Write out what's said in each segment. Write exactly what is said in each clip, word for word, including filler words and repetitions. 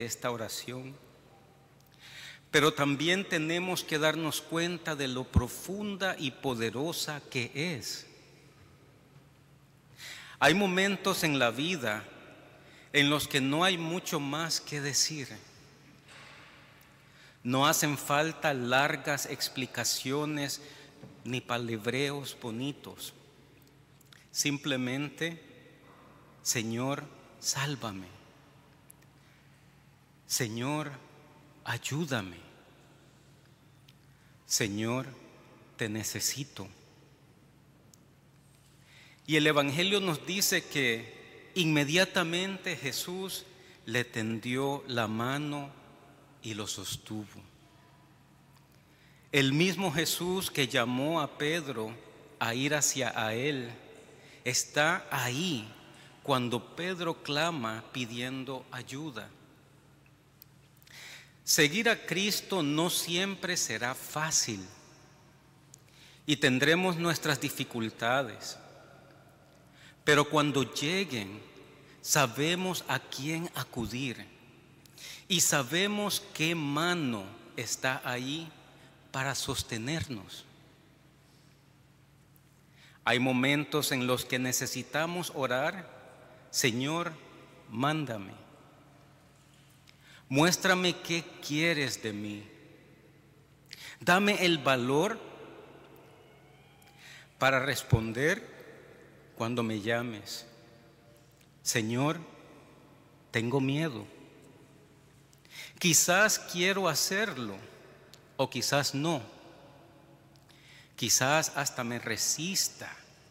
esta oración, pero también tenemos que darnos cuenta de lo profunda y poderosa que es. Hay momentos en la vida en los que no hay mucho más que decir. No hacen falta largas explicaciones ni palabreos bonitos. Simplemente, Señor, sálvame. Señor, ayúdame. Señor, te necesito. Y el Evangelio nos dice que inmediatamente Jesús le tendió la mano y lo sostuvo. El mismo Jesús que llamó a Pedro a ir hacia a él, está ahí cuando Pedro clama pidiendo ayuda. Seguir a Cristo no siempre será fácil y tendremos nuestras dificultades, pero cuando lleguen sabemos a quién acudir y sabemos qué mano está ahí para sostenernos. Hay momentos en los que necesitamos orar: Señor, mándame. Muéstrame qué quieres de mí. Dame el valor para responder cuando me llames. Señor, tengo miedo. Quizás quiero hacerlo o quizás no. Quizás hasta me resista.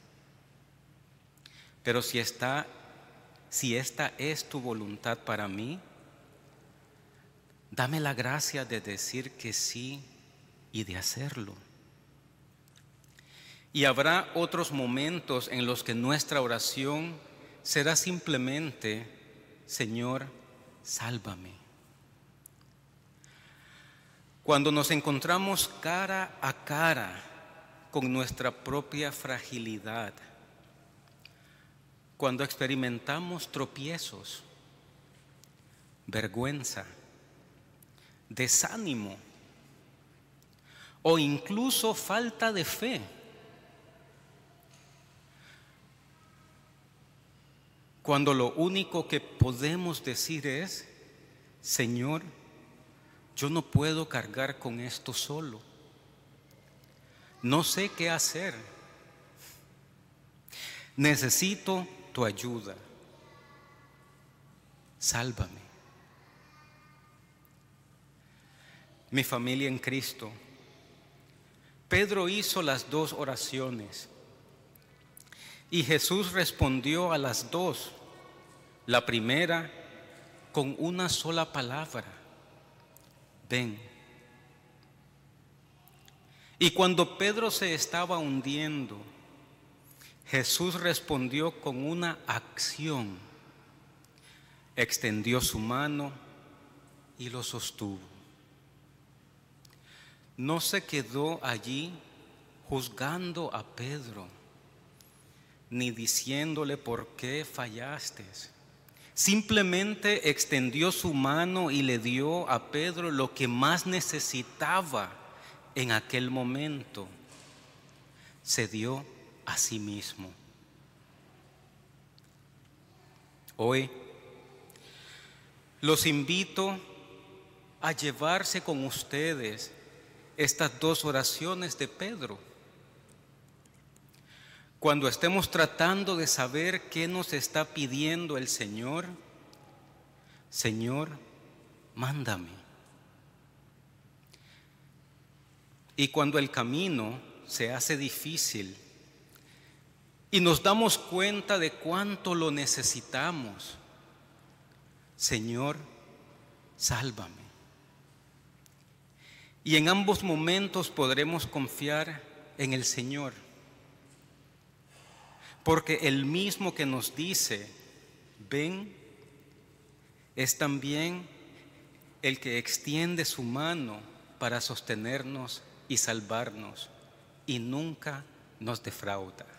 Pero si está, si esta es tu voluntad para mí, dame la gracia de decir que sí y de hacerlo. Y habrá otros momentos en los que nuestra oración será simplemente: Señor, sálvame. Cuando nos encontramos cara a cara con nuestra propia fragilidad, cuando experimentamos tropiezos, vergüenza, desánimo o incluso falta de fe, cuando lo único que podemos decir es: Señor, yo no puedo cargar con esto solo, no sé qué hacer, necesito tu ayuda, sálvame. Mi familia en Cristo, Pedro hizo las dos oraciones y Jesús respondió a las dos. La primera con una sola palabra: ven. Y cuando Pedro se estaba hundiendo, Jesús respondió con una acción. Extendió su mano y lo sostuvo. No se quedó allí juzgando a Pedro, ni diciéndole por qué fallaste. Simplemente extendió su mano y le dio a Pedro lo que más necesitaba en aquel momento. Se dio a sí mismo. Hoy los invito a llevarse con ustedes estas dos oraciones de Pedro. Cuando estemos tratando de saber qué nos está pidiendo el Señor: Señor, mándame. Y cuando el camino se hace difícil y nos damos cuenta de cuánto lo necesitamos: Señor, sálvame. Y en ambos momentos podremos confiar en el Señor, porque el mismo que nos dice: ven, es también el que extiende su mano para sostenernos y salvarnos, y nunca nos defrauda.